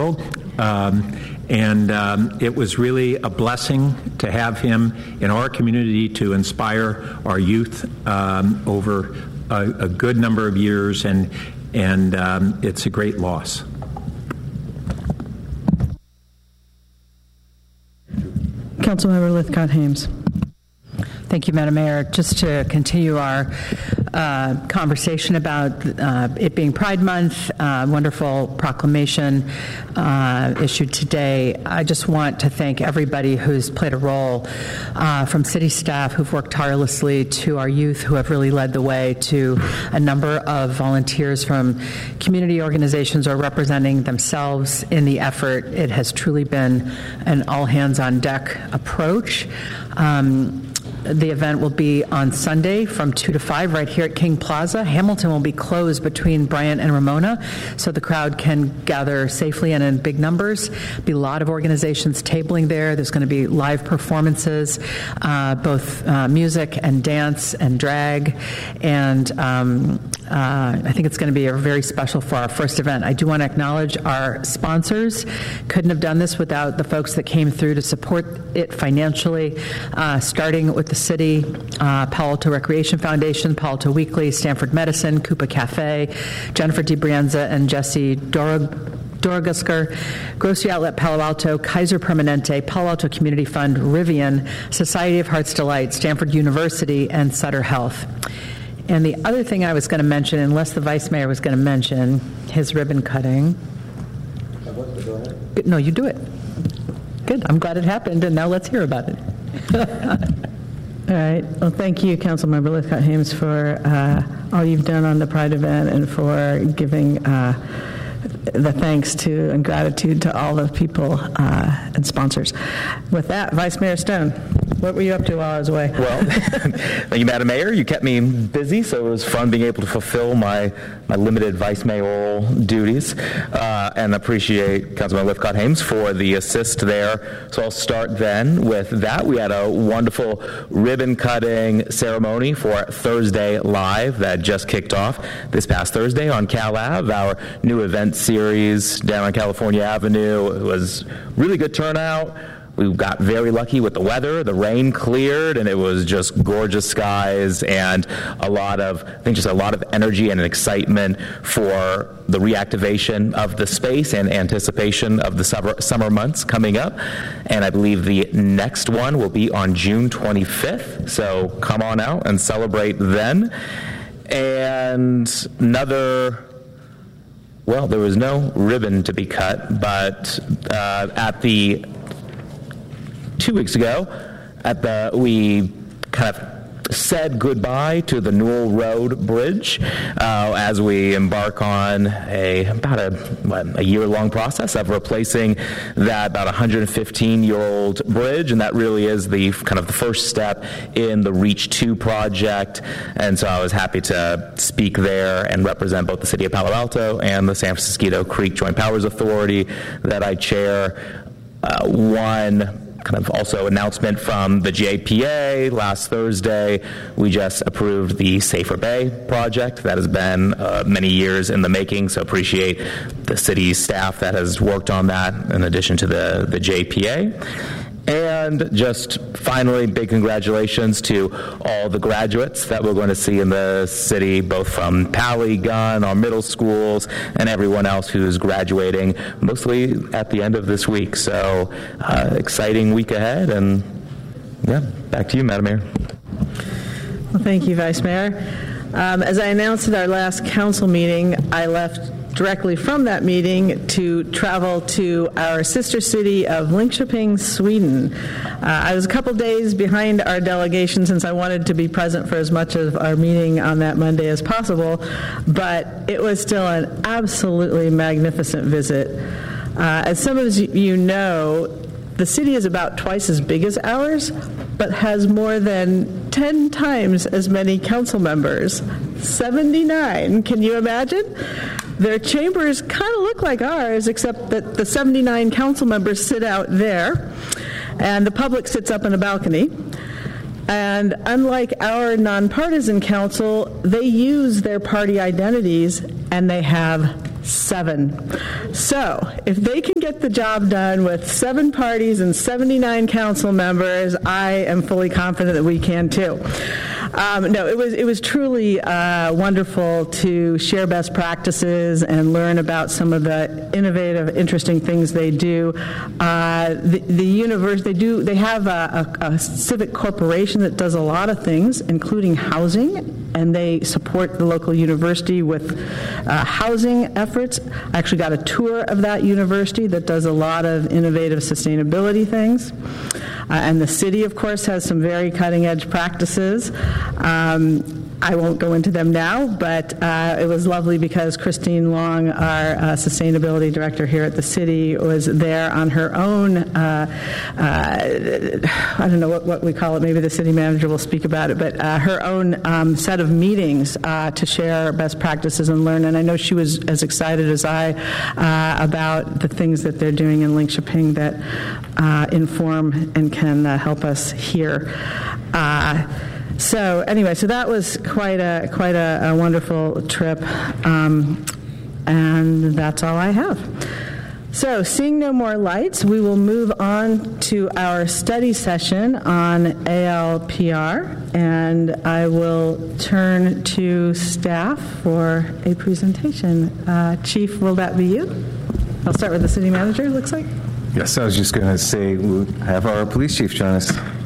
world. It was really a blessing to have him in our community to inspire our youth over a good number of years, and it's a great loss. Councilmember Lithcott-Hames. Thank you, Madam Mayor. Just to continue our conversation about it being Pride Month, wonderful proclamation issued today. I just want to thank everybody who's played a role, from city staff who've worked tirelessly to our youth who have really led the way, to a number of volunteers from community organizations or representing themselves in the effort. It has truly been an all-hands-on-deck approach. The event will be on Sunday from 2 to 5 right here at King Plaza. Hamilton will be closed between Bryant and Ramona, so the crowd can gather safely and in big numbers. There'll be a lot of organizations tabling there. There's going to be live performances, both music and dance and drag, and I think it's going to be very special for our first event. I do want to acknowledge our sponsors. Couldn't have done this without the folks that came through to support it financially, starting with the city, Palo Alto Recreation Foundation, Palo Alto Weekly, Stanford Medicine, Coupa Cafe, Jennifer DiBrienza and Jesse Dorogusker, Grocery Outlet Palo Alto, Kaiser Permanente, Palo Alto Community Fund, Rivian, Society of Heart's Delight, Stanford University, and Sutter Health. And the other thing I was going to mention, unless the Vice Mayor was going to mention, his ribbon cutting. No, you do it. Good. I'm glad it happened, and now let's hear about it. All right. Well, thank you, Councilmember Lithcott-Hames, for all you've done on the Pride event and for giving the thanks to and gratitude to all the people and sponsors. With that, Vice Mayor Stone, what were you up to while I was away? Well, thank you, Madam Mayor. You kept me busy, so it was fun being able to fulfill my limited vice mayoral duties, and appreciate Councilman Lithcott-Hames for the assist there. So I'll start then with that. We had a wonderful ribbon-cutting ceremony for Thursday Live that just kicked off this past Thursday on Cal Ave, our new event series down on California Avenue. It was really good turnout. We got very lucky with the weather. The rain cleared, and it was just gorgeous skies and a lot of energy and excitement for the reactivation of the space and anticipation of the summer months coming up. And I believe the next one will be on June 25th. So come on out and celebrate then. And there was no ribbon to be cut, but at the 2 weeks ago, we kind of said goodbye to the Newell Road Bridge as we embark on about a year-long process of replacing that about 115-year-old bridge, and that really is the first step in the Reach 2 project. And so I was happy to speak there and represent both the City of Palo Alto and the San Francisco Creek Joint Powers Authority that I chair. One kind of also announcement from the JPA last Thursday. We just approved the Safer Bay project that has been many years in the making, so appreciate the city staff that has worked on that in addition to the JPA. And just finally, big congratulations to all the graduates that we're going to see in the city, both from Pally, Gunn, our middle schools, and everyone else who's graduating, mostly at the end of this week. So exciting week ahead, and yeah, back to you, Madam Mayor. Well, thank you, Vice Mayor. As I announced at our last council meeting, I left directly from that meeting to travel to our sister city of Linköping, Sweden. I was a couple days behind our delegation since I wanted to be present for as much of our meeting on that Monday as possible, but it was still an absolutely magnificent visit. As some of you know, the city is about twice as big as ours, but has more than 10 times as many council members. 79, can you imagine? Their chambers kind of look like ours, except that the 79 council members sit out there, and the public sits up in a balcony. And unlike our nonpartisan council, they use their party identities, and they have 7. So if they can get the job done with 7 parties and 79 council members, I am fully confident that we can too. No, it was truly wonderful to share best practices and learn about some of the innovative, interesting things they do. The university, they have a civic corporation that does a lot of things, including housing, and they support the local university with housing efforts. I actually got a tour of that university that does a lot of innovative sustainability things. And the city, of course, has some very cutting-edge practices. I won't go into them now, but it was lovely because Christine Long, our sustainability director here at the city, was there on her own, I don't know what we call it, maybe the city manager will speak about it, but her own set of meetings to share best practices and learn. And I know she was as excited as I about the things that they're doing in Linköping that inform and can help us here. So anyway, so that was quite a wonderful trip, and that's all I have. So seeing no more lights, we will move on to our study session on ALPR, and I will turn to staff for a presentation. Chief, will that be you? I'll start with the city manager, it looks like. Yes, I was just going to say we'll have our police chief join us.